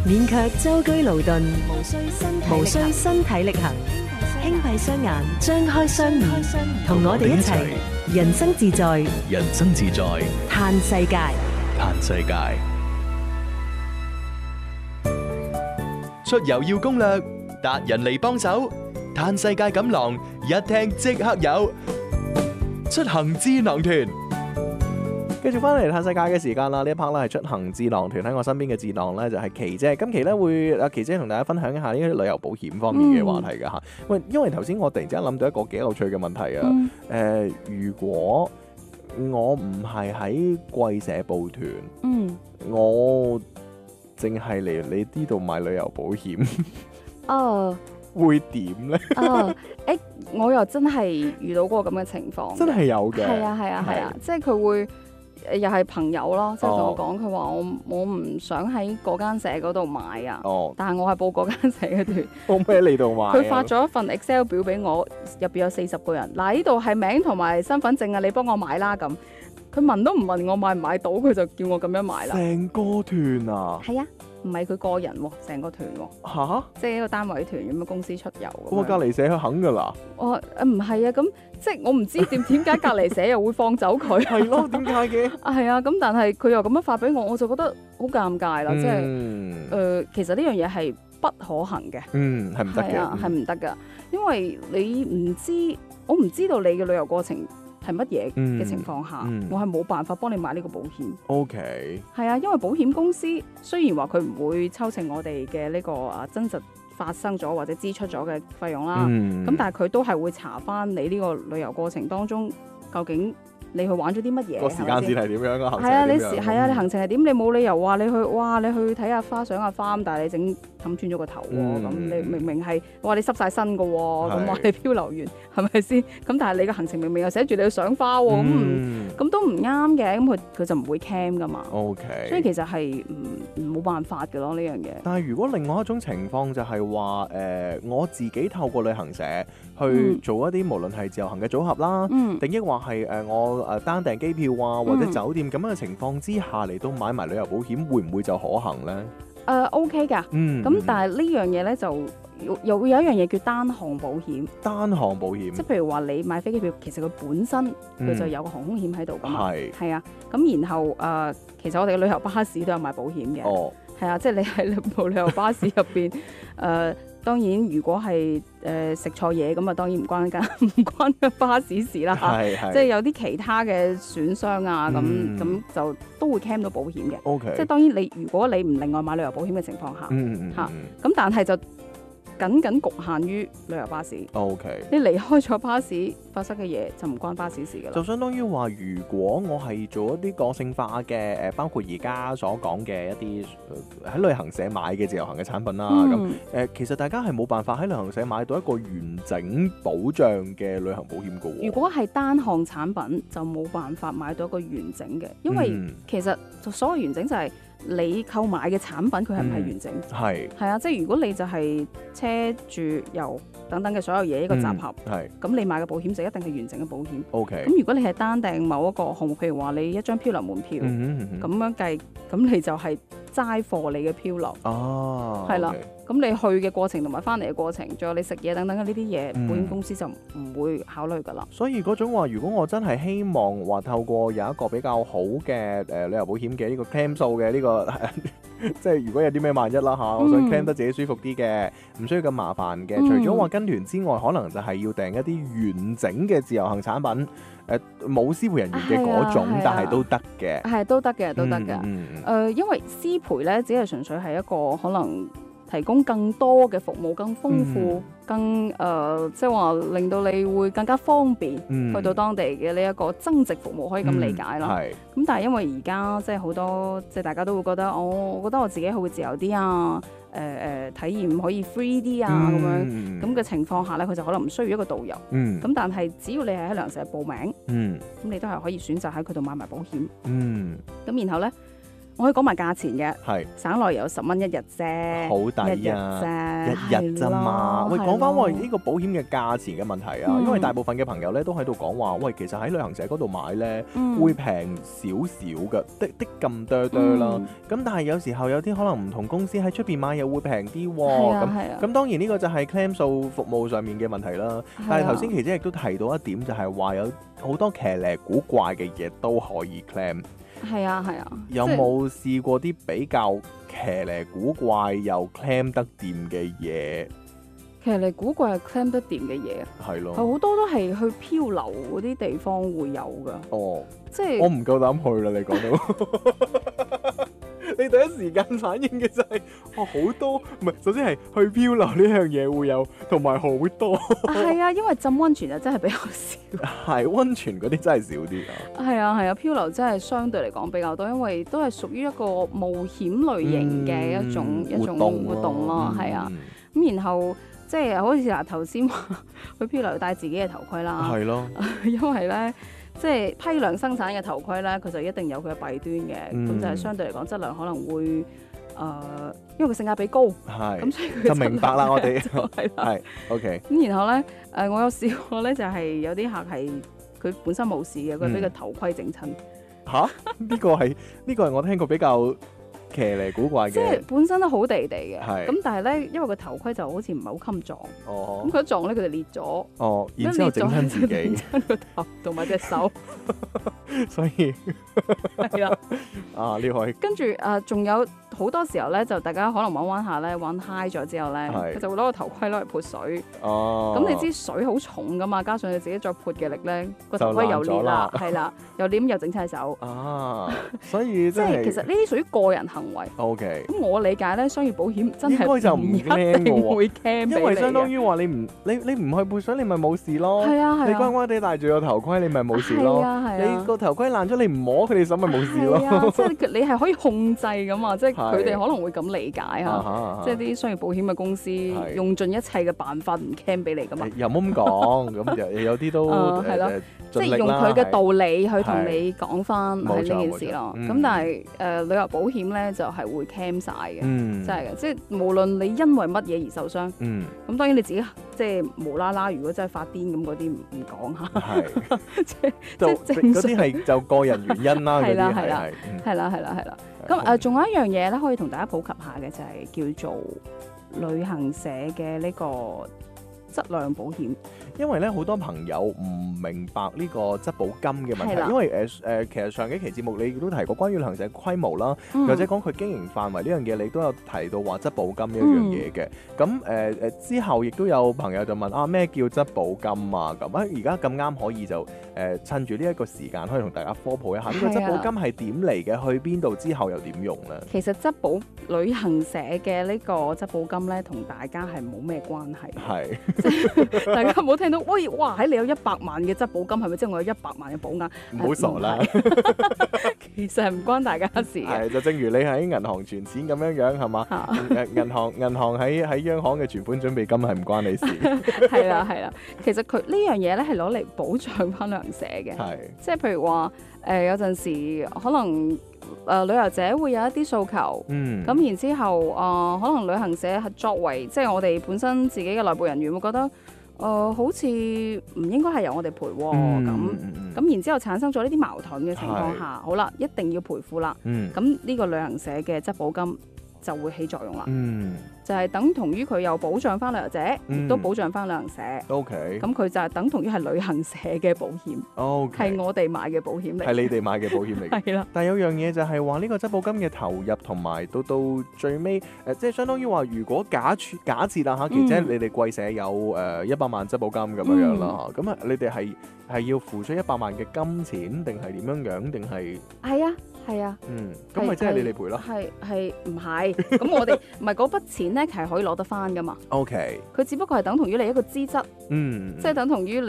免卻舟車勞頓，無需身身體力行，輕閉雙眼，張開雙面，同我哋一齊人生自在， 人生自在， 嘆世界。 嘆世界。出遊要攻略，達人嚟幫手，嘆世界錦囊，一聽即刻有。出行智囊團。 繼續翻嚟嘆世界嘅時間啦，呢一 part 咧係出行智囊團，喺我身邊嘅智囊咧就係琪姐。今期咧會阿琪姐同大家分享一下呢啲旅遊保險方面嘅話題㗎嚇。喂，因為頭先我突然之間諗到一個幾有趣嘅問題啊。如果我唔係喺貴社報團，我淨係嚟你呢度買旅遊保險，會點咧？ 我又真係遇到過咁嘅情況， 真係有嘅。 係啊，即係佢會又係朋友咯，即係同我講，佢話我唔想喺嗰間社嗰度買啊，但係我係報嗰間社嘅團， 報咩嚟度買？ 佢發咗一份 Excel 表俾我，入邊有40個人，嗱呢度係名同埋身份證啊，你幫我買啦咁。佢問都唔問我買唔買到，佢就叫我咁樣買啦。 成個團啊？ 係啊，唔係佢個人喎，成個團喎。嚇！即係一個單位團咁樣公司出遊。 咁隔離社佢肯㗎啦。 唔係啊，咁即係我唔知點解隔離社又會放走佢。 係咯，點解嘅？ 係啊，咁但係佢又咁樣發俾我，我就覺得好尷尬啦。即係其實呢樣嘢係不可行嘅。係唔得嘅。係啊，係唔得㗎，因為你唔知，我唔知道你嘅旅遊過程係乜嘢嘅情況下，我係冇辦法幫你買呢個保險。 OK。係啊，因為保險公司雖然話佢唔會抽成我哋嘅呢個真實發生咗或者支出咗嘅費用啦，咁但係佢都係會查翻你呢個旅遊過程當中究竟你去玩咗啲乜嘢？個時間線係點樣啊？ 係啊，你行程係點？你冇理由話你去睇下花賞下花，但係你整冚穿咗個頭喎。咁你明明係話你濕晒身㗎喎，咁話你漂流完係咪先？咁但係你個行程明明又寫住你去賞花喎，咁都唔啱嘅。咁佢就唔會 cam 㗎嘛。OK。所以其實係冇辦法㗎咯呢樣嘢。 但係如果另外一種情況就係話我自己透過旅行社去做一啲無論係自由行嘅組合啦，定抑或係我單訂機票啊或者酒店咁樣嘅情況之下嚟到買埋旅遊保險，會唔會就可行咧 ？OK 㗎，咁但係呢樣嘢咧就又會有一樣嘢叫單項保險。單項保險，即係譬如話你買飛機票，其實佢本身佢就有個航空險喺度㗎嘛。係啊，咁然後其實我哋嘅旅遊巴士都有買保險嘅。係啊，即係你喺部旅遊巴士入邊當然，如果係食錯嘢咁啊，當然唔關巴士事啦嚇。即係有啲其他嘅損傷啊，咁就都會 claim 到保險嘅。Okay. 即係當然如果你唔另外買旅遊保險嘅情況下，咁但係就僅局限於旅遊巴士。Okay. 你離開咗巴士發生嘅嘢就唔關巴士事㗎啦。 就相當於話，如果我係做一啲個性化嘅包括而家所講嘅一啲喺旅行社買嘅自由行嘅產品啦。咁其實大家係冇辦法喺旅行社買到一個完整保障嘅旅行保險㗎喎。 如果係單項產品，就冇辦法買到一個完整嘅，因為其實所謂完整就係你購買嘅產品佢係唔係完整？係啊，即係如果你就係車住遊等等嘅所有嘢一個集合，咁你買嘅保險就一定係完整嘅保險。OK。咁如果你係單訂某一個項目，譬如話你一張漂流門票咁樣計，咁你就係齋貨你嘅漂流。係啦。咁你去嘅過程同埋翻嚟嘅過程，仲有你食嘢等等嘅呢啲嘢，保險公司就唔會考慮㗎啦。 所以嗰種話，如果我真係希望話透過有一個比較好嘅旅遊保險嘅呢個 claim 數嘅呢個，即係如果有啲咩萬一啦嚇，我想 claim 得自己舒服啲嘅，唔需要咁麻煩嘅。除咗話跟團之外，可能就係要訂一啲完整嘅自由行產品，冇師陪人員嘅嗰種，但係都得嘅。係都得嘅，都得嘅。因為師陪咧，只係純粹係一個可能提供更多嘅服務，更豐富，更即係話令到你會更加方便去到當地嘅呢一個增值服務，可以咁理解啦。咁但係因為而家即係好多即係大家都會覺得，我覺得我自己會自由啲啊，體驗可以 free 啲啊咁嘅情況下咧，佢就可能唔需要一個導遊。咁但係只要你係喺旅行社報名，咁你都係可以選擇喺佢度買埋保險。咁然後咧， 我可以講埋價錢嘅， 係省內有10蚊一日啫， 好抵啊！一日咋嘛？喂，講翻喂呢個保險嘅價錢嘅問題啊，因為大部分嘅朋友咧都喺度講話，喂，其實喺旅行社嗰度買咧會平少少嘅，的咁多啦。咁但係有時候有啲可能唔同公司喺出邊買又會平啲喎。咁當然呢個就係 claim 數服務上面嘅問題啦。但係頭先琪姐亦都提到一點，就係話有好多騎呢古怪嘅嘢都可以 claim。 係啊， 有冇試過啲比較騎呢古怪又 claim 得掂嘅嘢？ 騎呢古怪係 claim 得掂嘅嘢， 係咯， 好多都係去漂流嗰啲地方會有噶。 哦， 即係我唔夠膽去啦！你講到，你第一時間反應嘅就係好多，唔係，首先係去漂流呢樣嘢會有，同埋好多。 係啊，因為浸溫泉就真係比較少。 係溫泉嗰啲真係少啲啊。 係啊，漂流真係相對嚟講比較多，因為都係屬於一個冒險類型嘅一種活動咯。係啊，咁然後即係好似嗱頭先話去漂流帶自己嘅頭盔啦。係咯，因為咧。即係批量生產嘅頭盔咧，佢就一定有佢嘅弊端嘅，咁就係相對嚟講質量可能會因為佢性價比高，咁所以就明白啦。我哋係 OK。咁然後咧我有試過咧，就係有啲客係佢本身冇事嘅，佢俾個頭盔整親。嚇？呢個係我聽過比較騎呢古怪嘅，即係本身都好地地嘅，咁但係咧，因為個頭盔就好似唔係好襟撞，咁佢一撞咧，佢就裂咗，然之後整親自己，整親個頭同埋隻手，所以係啦，呢個跟住仲有好多時候咧，就大家可能玩下咧，玩 high 咗之後咧，佢就會攞個頭盔攞嚟潑水，咁你知水好重噶嘛，加上你自己再潑嘅力咧，個頭盔又裂啦，係啦，又裂又整親手，所以即係其實呢啲屬於個人行為。OK。咁我理解咧，商業保險真係應該就唔一定會 claim 俾你，因為相當於話你唔去潑水，你咪冇事咯。係啊，你乖乖地戴住個頭盔，你咪冇事咯。係啊。你個頭盔爛咗，你唔摸佢哋手咪冇事咯。即係你係可以控制噶嘛，即係佢哋可能會咁理解嚇。即係啲商業保險嘅公司用盡一切嘅辦法唔 claim 俾你噶嘛。又冇咁講，咁有啲都係咯，即係用佢嘅道理去同你講翻係呢件事咯。咁但係旅遊保險咧就係會 claim 晒嘅，真係嘅，即係無論你因為乜嘢而受傷，咁當然你自己即係無啦啦，如果真係發癲咁嗰啲唔講嚇，即係正常嗰啲係就個人原因啦，係啦。咁仲有一樣嘢咧，可以同大家普及下嘅就係叫做旅行社嘅呢個質量保險。因為咧好多朋友唔明白呢個質保金嘅問題，因為其實上幾期節目你亦都提過關於旅行社規模啦，或者講佢經營範圍呢樣嘢，你都有提到話質保金呢一樣嘢嘅。咁之後亦都有朋友就問咩叫質保金啊？咁而家咁啱可以就趁住呢一個時間，可以同大家科普一下呢個質保金係點嚟嘅，去邊度之後又點用咧？其實質保旅行社嘅呢個質保金咧，同大家係冇咩關係。係，即係大家冇聽到，喂，哇！喺你有100萬嘅質保金，係咪即係我有100萬嘅保額？唔好傻啦，其實係唔關大家事嘅。係，就正如你喺銀行存錢咁樣係嘛？銀行喺央行嘅存款準備金係唔關你事。係啦，其實佢呢樣嘢咧係攞嚟保障翻旅行社嘅。係，即係譬如話有陣時可能旅遊者會有一啲訴求，咁然之後可能旅行社係作為即係我哋本身自己嘅內部人員會覺得。好似唔應該係由我哋賠喎，咁然之後產生咗呢啲矛盾嘅情況下，好啦，一定要賠付啦，咁呢個旅行社嘅質保金就會起作用啦，就係等同於佢有保障翻旅遊者，亦都保障翻旅行社。OK，咁佢就係等同於係旅行社嘅保險，係我哋買嘅保險嚟，係你哋買嘅保險嚟。係啦，但係有樣嘢就係話呢個質保金嘅投入同埋到最尾即係相當於話，如果假設啦嚇，其實你哋貴社有100萬質保金咁樣啦嚇，咁你哋係要付出100萬嘅金錢定係點樣定係？係啊，咁咪即係你哋賠咯？係唔係？咁我哋唔係嗰筆錢咧，係可以攞得翻噶嘛？OK，佢只不過係等同於你一個資質，即係等同於你。